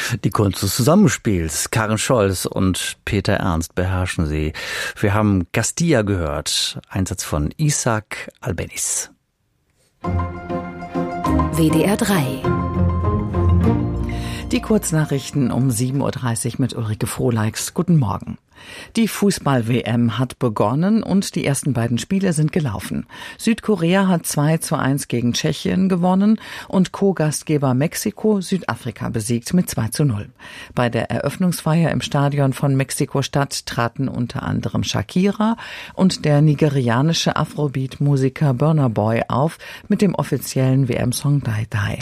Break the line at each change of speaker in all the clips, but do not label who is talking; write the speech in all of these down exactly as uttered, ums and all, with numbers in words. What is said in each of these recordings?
Die Kunst des Zusammenspiels. Karen Scholz und Peter Ernst beherrschen sie. Wir haben Castilla gehört. Einsatz von Isaac Albeniz.
W D R drei. Die Kurznachrichten um sieben Uhr dreißig mit Ulrike Frohleix. Guten Morgen. Die Fußball-W M hat begonnen und die ersten beiden Spiele sind gelaufen. Südkorea hat zwei zu eins gegen Tschechien gewonnen und Co-Gastgeber Mexiko Südafrika besiegt mit zwei zu null. Bei der Eröffnungsfeier im Stadion von Mexiko-Stadt traten unter anderem Shakira und der nigerianische Afrobeat-Musiker Burna Boy auf mit dem offiziellen W M-Song Die Die.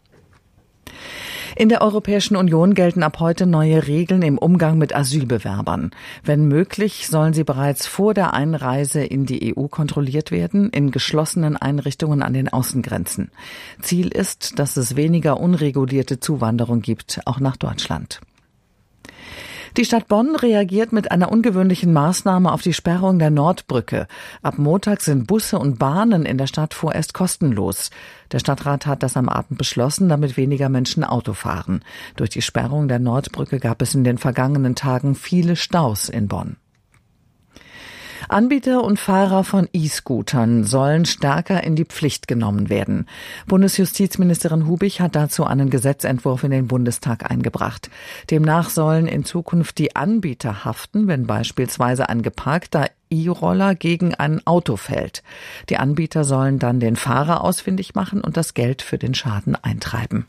In der Europäischen Union gelten ab heute neue Regeln im Umgang mit Asylbewerbern. Wenn möglich, sollen sie bereits vor der Einreise in die E U kontrolliert werden, in geschlossenen Einrichtungen an den Außengrenzen. Ziel ist, dass es weniger unregulierte Zuwanderung gibt, auch nach Deutschland. Die Stadt Bonn reagiert mit einer ungewöhnlichen Maßnahme auf die Sperrung der Nordbrücke. Ab Montag sind Busse und Bahnen in der Stadt vorerst kostenlos. Der Stadtrat hat das am Abend beschlossen, damit weniger Menschen Auto fahren. Durch die Sperrung der Nordbrücke gab es in den vergangenen Tagen viele Staus in Bonn. Anbieter und Fahrer von E-Scootern sollen stärker in die Pflicht genommen werden. Bundesjustizministerin Hubig hat dazu einen Gesetzentwurf in den Bundestag eingebracht. Demnach sollen in Zukunft die Anbieter haften, wenn beispielsweise ein geparkter E-Roller gegen ein Auto fällt. Die Anbieter sollen dann den Fahrer ausfindig machen und das Geld für den Schaden eintreiben.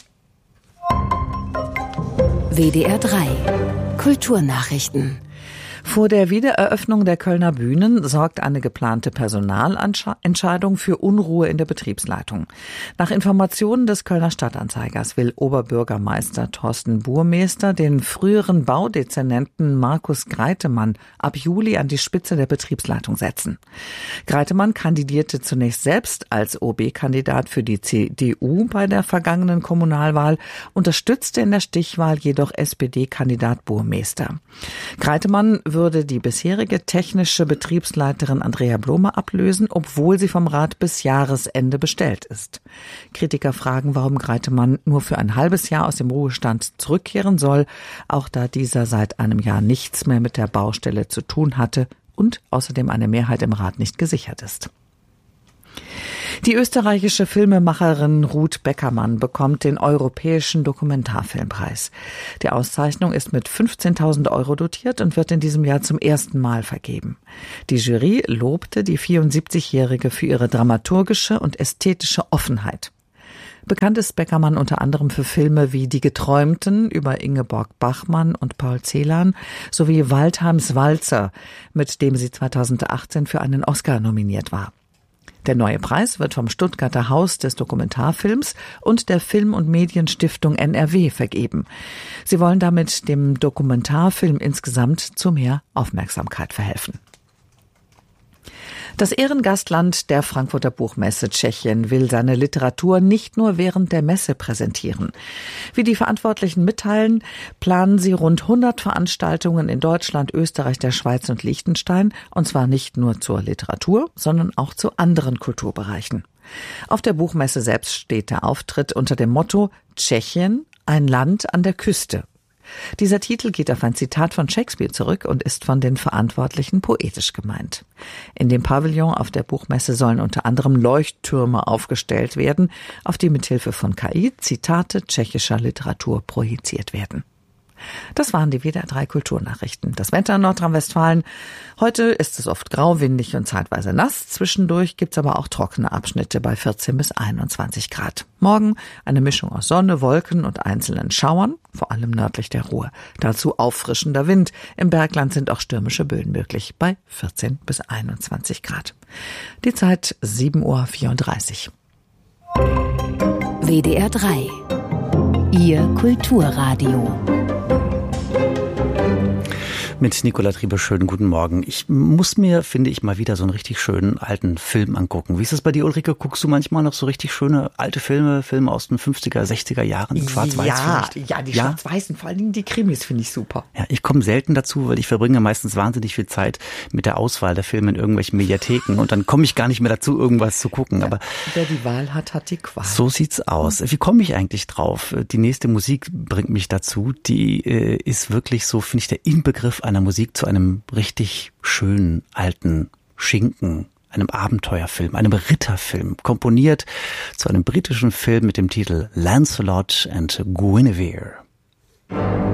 W D R drei Kulturnachrichten.
Vor der Wiedereröffnung der Kölner Bühnen sorgt eine geplante Personalentscheidung für Unruhe in der Betriebsleitung. Nach Informationen des Kölner Stadtanzeigers will Oberbürgermeister Thorsten Burmester den früheren Baudezernenten Markus Greitemann ab Juli an die Spitze der Betriebsleitung setzen. Greitemann kandidierte zunächst selbst als O B-Kandidat für die C D U bei der vergangenen Kommunalwahl, unterstützte in der Stichwahl jedoch S P D-Kandidat Burmester. Greitemann würde die bisherige technische Betriebsleiterin Andrea Blome ablösen, obwohl sie vom Rat bis Jahresende bestellt ist. Kritiker fragen, warum Greitemann nur für ein halbes Jahr aus dem Ruhestand zurückkehren soll, auch da dieser seit einem Jahr nichts mehr mit der Baustelle zu tun hatte und außerdem eine Mehrheit im Rat nicht gesichert ist. Die österreichische Filmemacherin Ruth Beckermann bekommt den Europäischen Dokumentarfilmpreis. Die Auszeichnung ist mit fünfzehntausend Euro dotiert und wird in diesem Jahr zum ersten Mal vergeben. Die Jury lobte die vierundsiebzigjährige für ihre dramaturgische und ästhetische Offenheit. Bekannt ist Beckermann unter anderem für Filme wie Die Geträumten über Ingeborg Bachmann und Paul Celan sowie Waldheims Walzer, mit dem sie zweitausendachtzehn für einen Oscar nominiert war. Der neue Preis wird vom Stuttgarter Haus des Dokumentarfilms und der Film- und Medienstiftung N R W vergeben. Sie wollen damit dem Dokumentarfilm insgesamt zu mehr Aufmerksamkeit verhelfen. Das Ehrengastland der Frankfurter Buchmesse Tschechien will seine Literatur nicht nur während der Messe präsentieren. Wie die Verantwortlichen mitteilen, planen sie rund hundert Veranstaltungen in Deutschland, Österreich, der Schweiz und Liechtenstein, und zwar nicht nur zur Literatur, sondern auch zu anderen Kulturbereichen. Auf der Buchmesse selbst steht der Auftritt unter dem Motto Tschechien, ein Land an der Küste. Dieser Titel geht auf ein Zitat von Shakespeare zurück und ist von den Verantwortlichen poetisch gemeint. In dem Pavillon auf der Buchmesse sollen unter anderem Leuchttürme aufgestellt werden, auf die mithilfe von K I Zitate tschechischer Literatur projiziert werden. Das waren die W D R drei Kulturnachrichten. Das Wetter in Nordrhein-Westfalen. Heute ist es oft grau, windig und zeitweise nass. Zwischendurch gibt's aber auch trockene Abschnitte bei vierzehn bis einundzwanzig Grad. Morgen eine Mischung aus Sonne, Wolken und einzelnen Schauern, vor allem nördlich der Ruhr. Dazu auffrischender Wind. Im Bergland sind auch stürmische Böen möglich bei vierzehn bis einundzwanzig Grad. Die Zeit sieben Uhr vierunddreißig.
W D R drei. Ihr Kulturradio.
Mit Nicola Triebe, schönen guten Morgen. Ich muss mir, finde ich, mal wieder so einen richtig schönen alten Film angucken. Wie ist das bei dir, Ulrike? Guckst du manchmal noch so richtig schöne alte Filme, Filme aus den fünfziger, sechziger Jahren, schwarz-weiß
ja,
vielleicht?
Ja, die
ja?
schwarz-weißen, vor allen Dingen die Krimis finde ich super.
Ja, ich komme selten dazu, weil ich verbringe meistens wahnsinnig viel Zeit mit der Auswahl der Filme in irgendwelchen Mediatheken und dann komme ich gar nicht mehr dazu, irgendwas zu gucken. Aber
wer die Wahl hat, hat die Qual.
So sieht's aus. Wie komme ich eigentlich drauf? Die nächste Musik bringt mich dazu. Die äh, ist wirklich so, finde ich, der Inbegriff einer Musik zu einem richtig schönen alten Schinken, einem Abenteuerfilm, einem Ritterfilm, komponiert zu einem britischen Film mit dem Titel Lancelot and Guinevere.